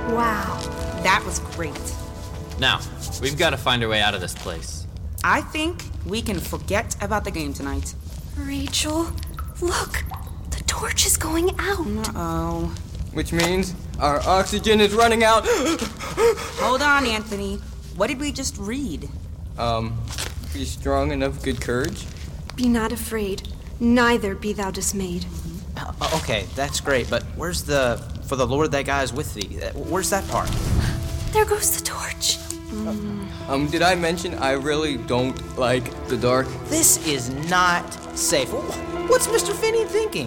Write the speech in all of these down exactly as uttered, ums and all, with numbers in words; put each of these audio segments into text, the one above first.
Wow. That was great. Now, we've got to find our way out of this place. I think we can forget about the game tonight. Rachel, look. The torch is going out. Uh-oh. Which means our oxygen is running out. Hold on, Anthony. What did we just read? Um, be strong and of good courage. Be not afraid, neither be thou dismayed. Uh, okay, that's great, but where's the, for the Lord thy God is with thee? Uh, Where's that part? There goes the torch. Um, did I mention I really don't like the dark? This is not safe. What's Mister Finney thinking?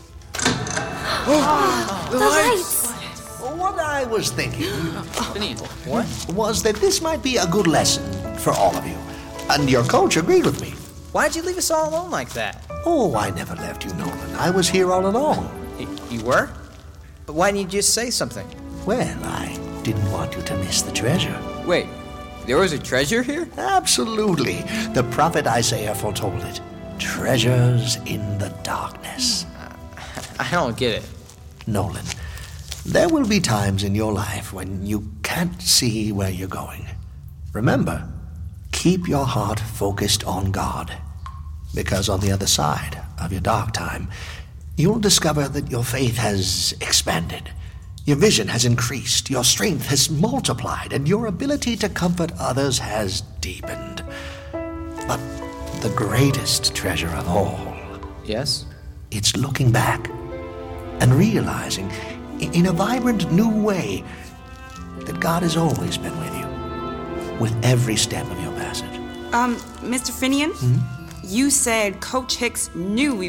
The lights! What I was thinking Finian, What? was that this might be a good lesson for all of you. And your coach agreed with me. Why'd you leave us all alone like that? Oh, I never left you, Nolan. I was here all along. Y- you were? But why didn't you just say something? Well, I didn't want you to miss the treasure. Wait, there was a treasure here? Absolutely. The prophet Isaiah foretold it. Treasures in the darkness. I don't get it. Nolan, there will be times in your life when you can't see where you're going. Remember, keep your heart focused on God. Because on the other side of your dark time, you'll discover that your faith has expanded. Your vision has increased, your strength has multiplied, and your ability to comfort others has deepened. But the greatest treasure of all, Yes? it's looking back and realizing i- in a vibrant new way that God has always been with you, with every step of your passage. Um, Mister Finian? You said Coach Hicks knew we